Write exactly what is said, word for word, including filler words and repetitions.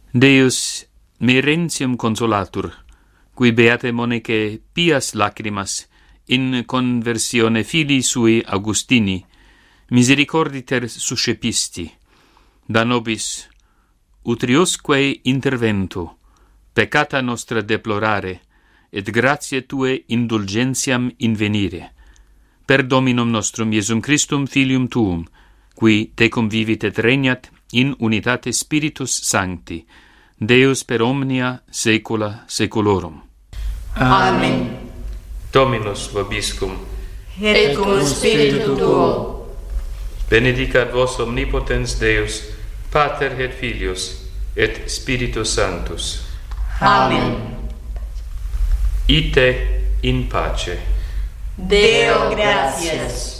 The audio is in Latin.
Deus merentium consolatur, qui beate Monicae pias lacrimas in conversione filii sui Augustini, misericorditer suscepisti, da nobis utriusque intervento, peccata nostra deplorare, et gratiae Tue indulgentiam invenire. Per Dominum nostrum Iesum Christum Filium Tuum, qui tecum vivit et regnat in unitate Spiritus Sancti, Deus per omnia saecula saeculorum. Amen. Dominus vobiscum. Et cum spiritu tuo. Benedicat vos omnipotens Deus, Pater et Filius, et Spiritus Sanctus. Amen. Ite in pace. Deo gratias.